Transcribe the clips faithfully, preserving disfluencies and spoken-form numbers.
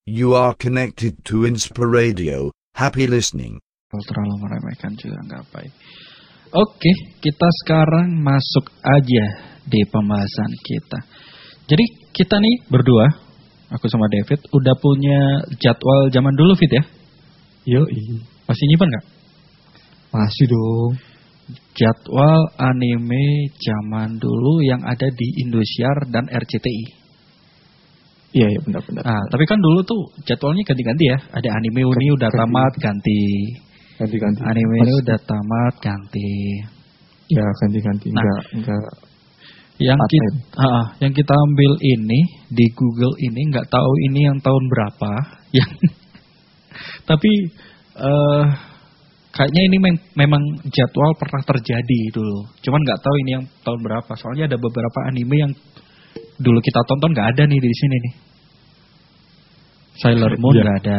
You are connected to Inspiradio. Happy listening. Terlalu meremehkan juga nggak baik. Oke, kita sekarang masuk aja di pembahasan kita. Jadi kita nih berdua, aku sama David, udah punya jadwal zaman dulu, Fit ya? Yoi. Masih nyimpan nggak? Masih dong. Jadwal anime zaman dulu yang ada di Indosiar dan R C T I. Iya, iya benar-benar. Nah, tapi kan dulu tuh jadwalnya ganti-ganti ya. Ada anime ini udah ganti. tamat ganti. Ganti-ganti. Anime ini udah tamat ganti. Ya, ganti-ganti. Nah, enggak enggak yang kita uh, yang kita ambil ini di Google ini nggak tahu ini yang tahun berapa. Yang tapi uh, kayaknya ini mem- memang jadwal pernah terjadi dulu. Cuman nggak tahu ini yang tahun berapa. Soalnya ada beberapa anime yang dulu kita tonton nggak ada nih di sini nih. Sailor Moon nggak ya. Ada.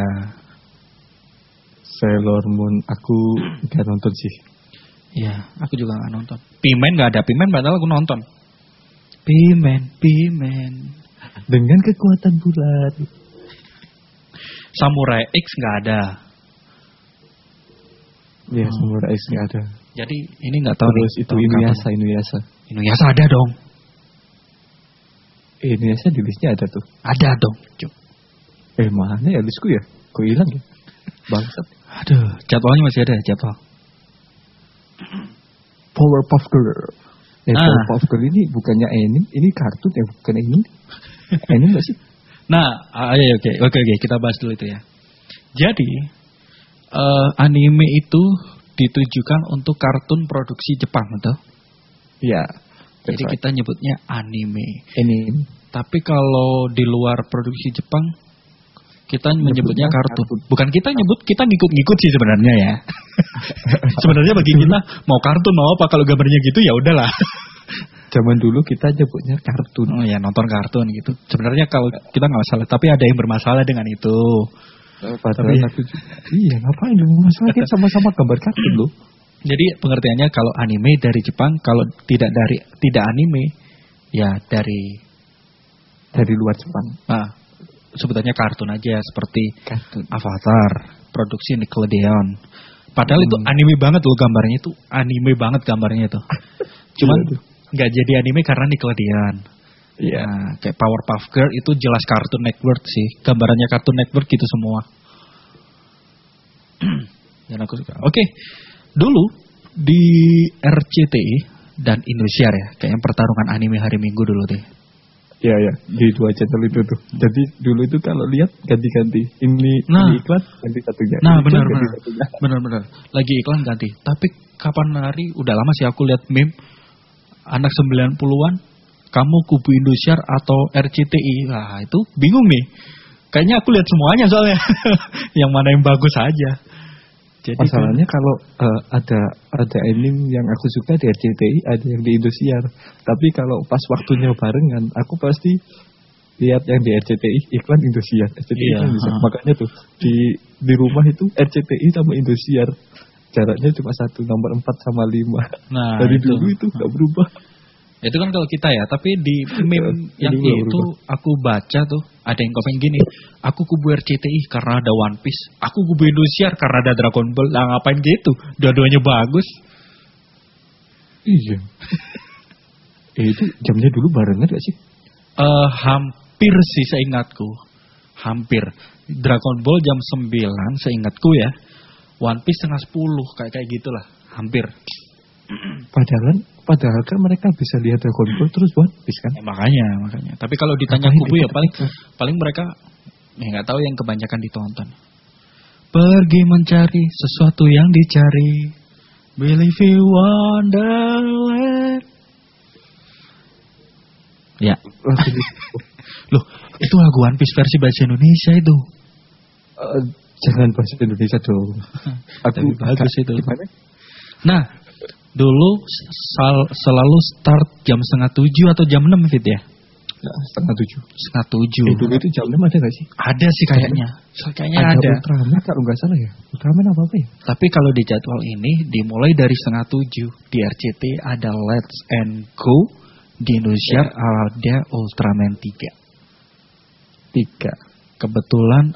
Sailor Moon aku nggak nonton sih. Iya, aku juga nggak nonton. P-Man nggak ada. P-Man padahal aku nonton. P-Man, P-Man. Dengan kekuatan bulat. Samurai X nggak ada. Iya, hmm. Samurai X nggak ada. Jadi ini nggak tahu. Terus nih, itu Inuyasha, Inuyasha. Inuyasha ada dong. Inuyasha di listnya ada tuh. Ada dong. Cuk. Eh mana ya listku ya? Kok hilang ya? Bangsat. Aduh, jadwalnya masih ada jadwal. Powerpuff Girl. Eh, nah. Powerpuff Girl ini bukannya anime, ini kartun ya, bukan anime. Anime nggak sih? Nah, ayo oke, oke oke, kita bahas dulu itu ya. Jadi, uh, anime itu ditujukan untuk kartun produksi Jepang, betul? Iya. Jadi right. Kita nyebutnya anime. Anime. Tapi kalau di luar produksi Jepang, kita menyebutnya kartun. kartun. Bukan kita nyebut, kita ngikut-ngikut sih sebenarnya ya. Sebenarnya bagi kita mau kartun mau apa, kalau gambarnya gitu ya udahlah. Zaman dulu kita nyebutnya kartun. Oh ya, nonton kartun gitu. Sebenarnya kalau kita nggak masalah, tapi ada yang bermasalah dengan itu. Padahal tapi, aku juga, iya ngapain masalah kita sama-sama gambar kartun loh. Jadi pengertiannya kalau anime dari Jepang, kalau tidak dari tidak anime ya dari dari luar Jepang. Nah, sebutannya kartun aja seperti kartun. Avatar, produksi Nickelodeon. Padahal hmm. itu anime banget loh gambarnya itu, anime banget gambarnya itu. Cuman nggak jadi anime karena Nickelodeon. Iya. Nah, kayak Powerpuff Girl itu jelas Cartoon Network sih, gambarannya Cartoon Network gitu semua. Dan aku suka. Oke, okay. Dulu di R C T I dan Indosiar ya, kayaknya pertarungan anime hari Minggu dulu deh. Iya ya, di dua channel itu tuh. Jadi dulu itu kalau lihat ganti-ganti. Ini, nah, ini iklan ganti satunya. Nah benar-benar, benar-benar. Lagi iklan ganti. Tapi kapan hari? Udah lama sih aku lihat meme anak sembilan puluhan. Kamu kubu Indosiar atau R C T I? Nah itu bingung nih. Kayaknya aku lihat semuanya soalnya. Yang mana yang bagus aja. Jadi masalahnya kan, kalau uh, ada ada anime yang aku suka di R C T I, ada yang di Indosiar. Tapi kalau pas waktunya barengan, aku pasti lihat yang di R C T I iklan Indosiar. R C T I iya, Indosiar. Makanya tuh di di rumah itu R C T I sama Indosiar. Jaraknya cuma satu, nomor empat sama lima. Nah, dari itu. Dulu itu nggak berubah. Itu kan kalau kita ya, tapi di meme yang itu berubah. Aku baca tuh ada yang komen gini, aku kubu R C T I karena ada One Piece, aku kubu Indosiar karena ada Dragon Ball. Lah ngapain gitu? Dua-duanya bagus. Iya. eh, itu jamnya dulu barengan gak sih? Uh, hampir sih seingatku. Hampir. Dragon Ball jam sembilan seingatku ya. One Piece setengah sepuluh kayak kayak gitulah. Hampir. Padahal padahal kan mereka bisa lihat Dragon Ball terus One Piece kan? Ya, makanya, makanya. Tapi kalau ditanya kubu ya paling paling mereka ya nggak tahu yang kebanyakan ditonton. Pergi mencari sesuatu yang dicari. Believe you wonderland. Ya. Loh, itu lagu One Piece versi bahasa Indonesia itu. Uh, jangan bahasa Indonesia dong. Aku bagus itu. Gimana? Nah, dulu sal, selalu start jam setengah tujuh atau jam enam Fit ya? Ya, setengah tujuh. Setengah tujuh. Eh, dulu itu jam enam ada gak sih? Ada sih kayaknya. So, kayaknya ada. Ada Ultraman kalau nggak salah ya. Ultraman apa apa ya? Tapi kalau di jadwal ini dimulai dari setengah tujuh. Di R C T ada Let's and Go. Di Indonesia ya. Ada Ultraman tiga. Tiga. Kebetulan